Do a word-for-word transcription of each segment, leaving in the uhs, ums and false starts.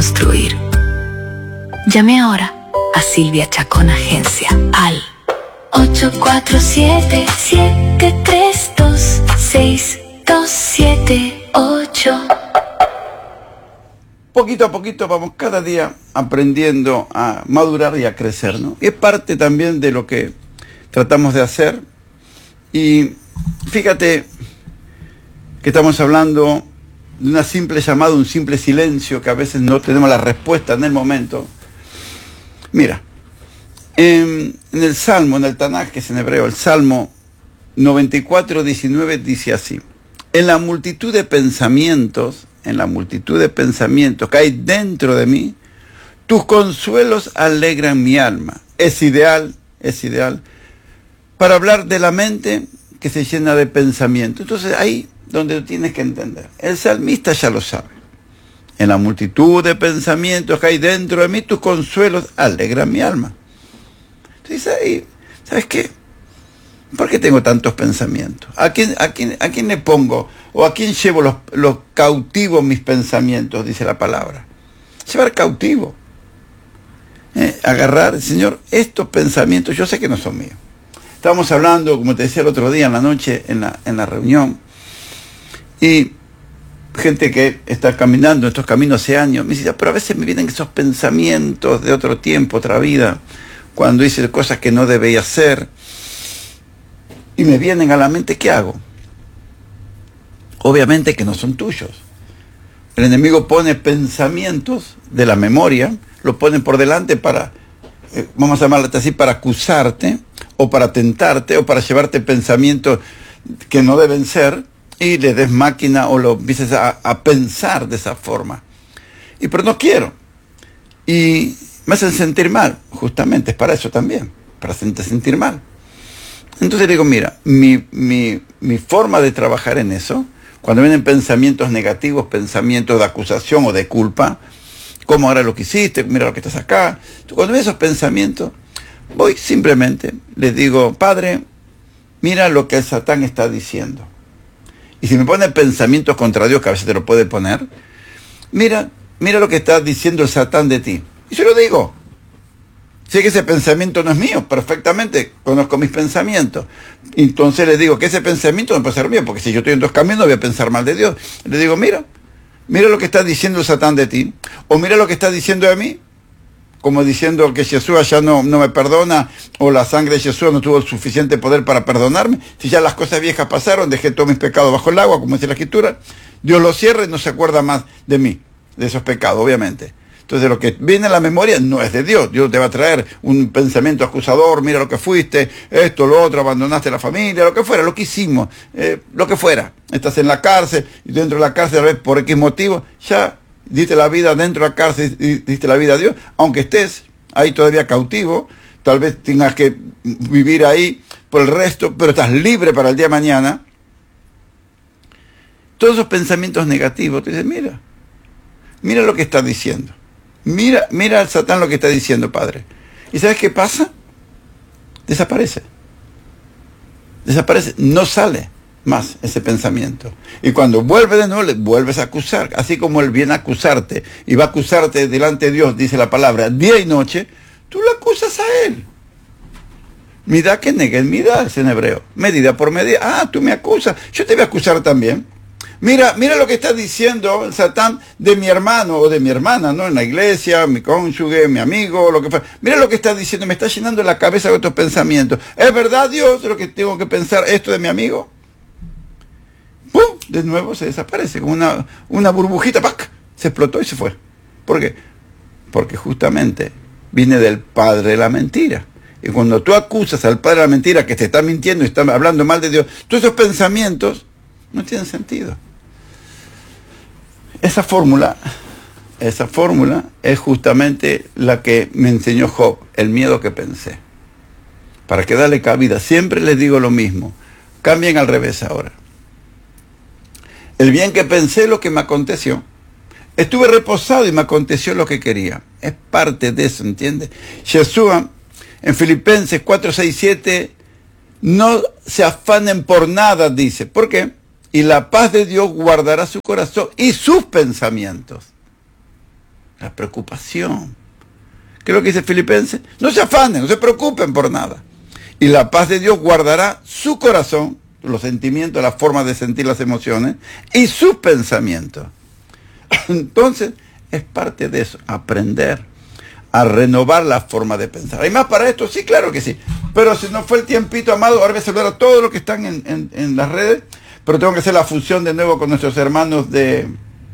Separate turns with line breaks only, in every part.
construir. Llame ahora a Silvia Chacón Agencia al ocho cuatro siete, siete tres dos, seis dos siete ocho.
Poquito a poquito vamos cada día aprendiendo a madurar y a crecer, ¿no? Y es parte también de lo que tratamos de hacer. Y fíjate que estamos hablando de una simple llamada, un simple silencio, que a veces no tenemos la respuesta en el momento. Mira, en, en el Salmo, en el Tanaj, que es en hebreo, el Salmo noventa y cuatro, diecinueve dice así: en la multitud de pensamientos, en la multitud de pensamientos que hay dentro de mí, tus consuelos alegran mi alma. Es ideal, es ideal, para hablar de la mente que se llena de pensamiento. Entonces ahí donde tienes que entender. El salmista ya lo sabe. En la multitud de pensamientos que hay dentro de mí, tus consuelos alegran mi alma. Entonces ahí, ¿sabes qué? ¿Por qué tengo tantos pensamientos? ¿A quién, a quién, a quién le pongo? ¿O a quién llevo los, los cautivos mis pensamientos? Dice la palabra. Llevar cautivo. Eh, agarrar, Señor, estos pensamientos, yo sé que no son míos. Estábamos hablando, como te decía el otro día en la noche, en la, en la reunión, y gente que está caminando estos caminos hace años, me dice, pero a veces me vienen esos pensamientos de otro tiempo, otra vida, cuando hice cosas que no debía hacer, y me vienen a la mente, ¿qué hago? Obviamente que no son tuyos. El enemigo pone pensamientos de la memoria, lo pone por delante para, eh, vamos a llamarlo así, para acusarte, o para tentarte, o para llevarte pensamientos que no deben ser, y le des máquina o lo empieces a, a pensar de esa forma. Y pero no quiero. Y me hacen sentir mal, justamente, es para eso también, para hacerte sentir mal. Entonces digo, mira, mi, mi, mi forma de trabajar en eso, cuando vienen pensamientos negativos, pensamientos de acusación o de culpa, ¿cómo ahora lo que hiciste? Mira lo que estás acá. Cuando veo esos pensamientos, voy simplemente, les digo, Padre, mira lo que el Satán está diciendo. Y si me pone pensamientos contra Dios, que a veces te lo puede poner, mira, mira lo que está diciendo el Satán de ti. Y yo lo digo. Sé que ese pensamiento no es mío, perfectamente, conozco mis pensamientos. Entonces le digo que ese pensamiento no puede ser mío, porque si yo estoy en dos caminos voy a pensar mal de Dios. Le digo, mira, mira lo que está diciendo el Satán de ti, o mira lo que está diciendo de mí, como diciendo que Jesús ya no, no me perdona, o la sangre de Jesús no tuvo el suficiente poder para perdonarme. Si ya las cosas viejas pasaron, dejé todos mis pecados bajo el agua, como dice la Escritura, Dios los cierra y no se acuerda más de mí, de esos pecados, obviamente. Entonces lo que viene a la memoria no es de Dios. Dios te va a traer un pensamiento acusador, mira lo que fuiste, esto, lo otro, abandonaste la familia, lo que fuera, lo que hicimos, eh, lo que fuera. Estás en la cárcel y dentro de la cárcel, a ver, por X motivo, ya diste la vida dentro de la cárcel, diste la vida a Dios, aunque estés ahí todavía cautivo, tal vez tengas que vivir ahí por el resto, pero estás libre para el día de mañana. Todos esos pensamientos negativos, te dicen, mira, mira lo que está diciendo. Mira, mira al Satán lo que está diciendo, Padre. ¿Y sabes qué pasa? Desaparece. Desaparece, no sale más ese pensamiento. Y cuando vuelve de nuevo, le vuelves a acusar. Así como él viene a acusarte y va a acusarte delante de Dios, dice la palabra, día y noche, tú lo acusas a él. Midá que negue, midá es en hebreo. Medida por medida. Ah, tú me acusas, yo te voy a acusar también. Mira, mira lo que está diciendo el Satán de mi hermano o de mi hermana, ¿no? En la iglesia, mi cónyuge, mi amigo, lo que fuera. Mira lo que está diciendo, me está llenando la cabeza de otros pensamientos. ¿Es verdad, Dios, lo que tengo que pensar esto de mi amigo? ¡Pum! De nuevo se desaparece, como una, una burbujita, ¡pac! Se explotó y se fue. ¿Por qué? Porque justamente viene del padre de la mentira. Y cuando tú acusas al padre de la mentira que te está mintiendo y está hablando mal de Dios, todos esos pensamientos no tienen sentido. Esa fórmula, esa fórmula es justamente la que me enseñó Job, el miedo que pensé. Para que darle cabida, siempre les digo lo mismo, cambien al revés ahora. El bien que pensé, lo que me aconteció. Estuve reposado y me aconteció lo que quería. Es parte de eso, ¿entiendes? Yeshua, en Filipenses cuatro, seis, siete, no se afanen por nada, dice. ¿Por qué? Y la paz de Dios guardará su corazón y sus pensamientos. la preocupación. ¿Qué es lo que dice Filipenses? No se afanen, no se preocupen por nada. Y la paz de Dios guardará su corazón, los sentimientos, la forma de sentir las emociones y sus pensamientos. Entonces, es parte de eso, aprender a renovar la forma de pensar. ¿Hay más para esto? Sí, claro que sí. Pero si no fue el tiempito, amado, ahora voy a saludar a todos los que están en, en, en las redes, pero tengo que hacer la fusión de nuevo con nuestros hermanos de,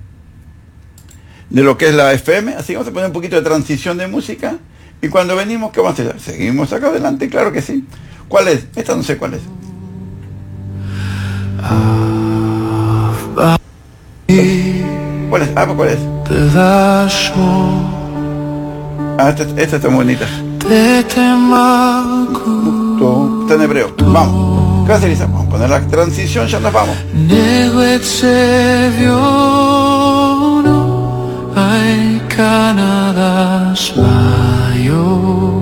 de lo que es la F M. Así vamos a poner un poquito de transición de música. Y cuando venimos, ¿qué vamos a hacer? Seguimos acá adelante, claro que sí. ¿Cuál es? Esta no sé cuál es. ¿Cuál es? Ah, ¿cuál es? Ah, esta, esta está muy bonita. Está en hebreo. Vamos. Gracias, Elisa. Vamos a poner la transición, ya nos vamos.
Ay, Canadá,